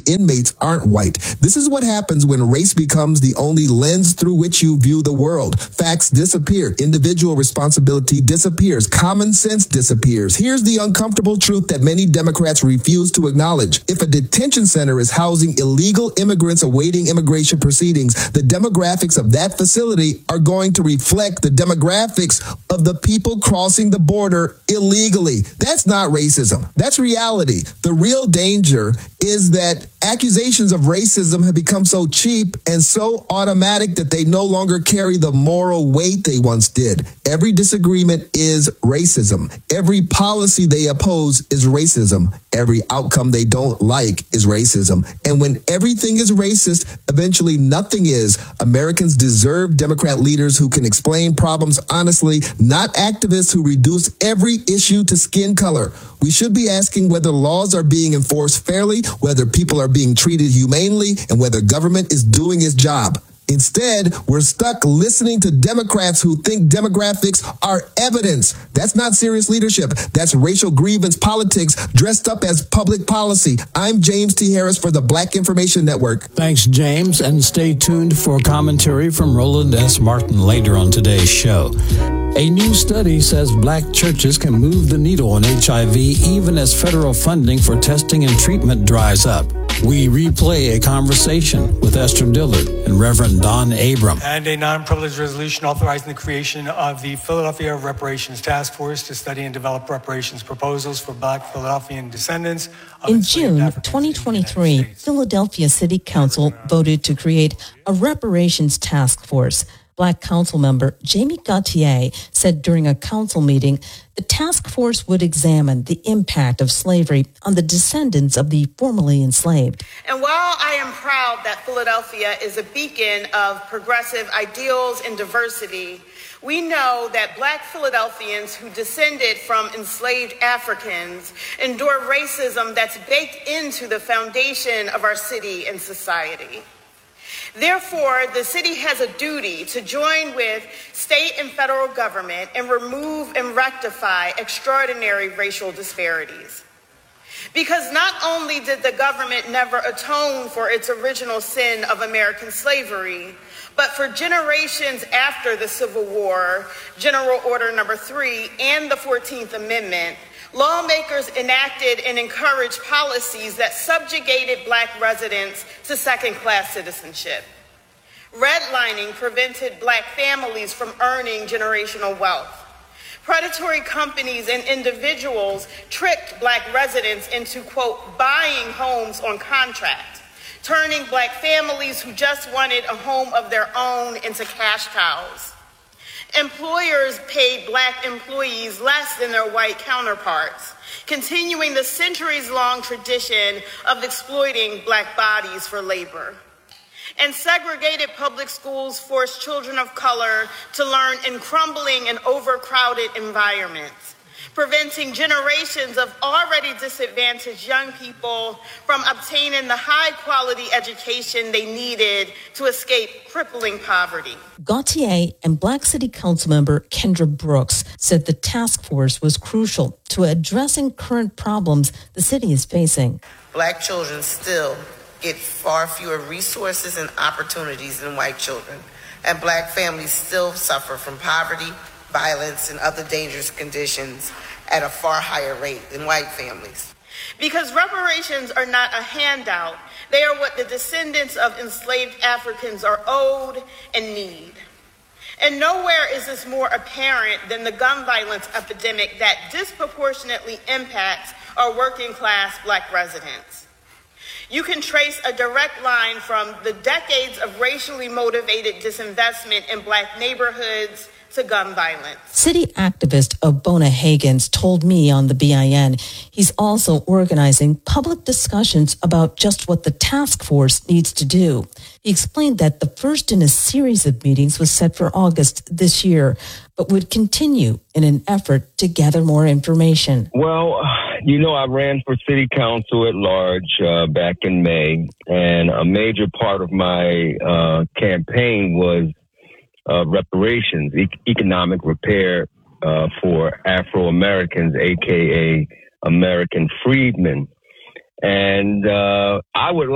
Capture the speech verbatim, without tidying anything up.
inmates aren't white. This is what happens when race becomes the only lens through which you view the world. Facts disappear. Individual responsibility disappears. Common sense disappears. Here's the uncomfortable truth that many Democrats refuse to acknowledge. If a detention center is housing illegal immigrants awaiting immigration proceedings, the demographics of that facility are going to reflect the demographics of the people crossing the border illegally. That's not racism. That's reality. The real danger is that accusations of racism have become so cheap and so automatic that they no longer carry the moral weight they once did. Every disagreement is racism. Every policy they oppose is racism. Every outcome they don't like is racism. And when everything is racist, eventually nothing is. Americans deserve Democrat leaders who can explain problems honestly, not activists who reduce every issue to skin color. We should be asking whether laws are being enforced fairly, whether people are being treated humanely, and whether government is doing its job. Instead, we're stuck listening to Democrats who think demographics are evidence. That's not serious leadership. That's racial grievance politics dressed up as public policy. I'm James T. Harris for the Black Information Network. Thanks, James, and stay tuned for commentary from Roland S. Martin later on today's show. A new study says black churches can move the needle on H I V even as federal funding for testing and treatment dries up. We replay a conversation with Esther Dillard and Reverend Don Abram. And a non-privileged resolution authorizing the creation of the Philadelphia Reparations Task Force to study and develop reparations proposals for black Philadelphian descendants. In June twenty twenty-three, Philadelphia City Council voted to create a reparations task force. Black council member Jamie Gauthier said during a council meeting the task force would examine the impact of slavery on the descendants of the formerly enslaved. And while I am proud that Philadelphia is a beacon of progressive ideals and diversity, we know that black Philadelphians who descended from enslaved Africans endure racism that's baked into the foundation of our city and society. Therefore, the city has a duty to join with state and federal government and remove and rectify extraordinary racial disparities. Because not only did the government never atone for its original sin of American slavery, but for generations after the Civil War, General Order Number Three, and the fourteenth Amendment, lawmakers enacted and encouraged policies that subjugated black residents to second-class citizenship. Redlining prevented black families from earning generational wealth. Predatory companies and individuals tricked black residents into, quote, buying homes on contract, turning black families who just wanted a home of their own into cash cows. Employers paid black employees less than their white counterparts, continuing the centuries-long tradition of exploiting black bodies for labor. And segregated public schools forced children of color to learn in crumbling and overcrowded environments, preventing generations of already disadvantaged young people from obtaining the high-quality education they needed to escape crippling poverty. Gauthier and Black City Council member Kendra Brooks said the task force was crucial to addressing current problems the city is facing. Black children still get far fewer resources and opportunities than white children, and black families still suffer from poverty, violence, and other dangerous conditions at a far higher rate than white families. Because reparations are not a handout, they are what the descendants of enslaved Africans are owed and need. And nowhere is this more apparent than the gun violence epidemic that disproportionately impacts our working class black residents. You can trace a direct line from the decades of racially motivated disinvestment in black neighborhoods to gun violence. City activist Obona Hagins told me on the B I N he's also organizing public discussions about just what the task force needs to do. He explained that the first in a series of meetings was set for August this year, but would continue in an effort to gather more information. Well, you know, I ran for city council at large uh, back in May, and a major part of my uh, campaign was uh, reparations, e- economic repair uh, for Afro-Americans, a k a. American freedmen. And uh, I would like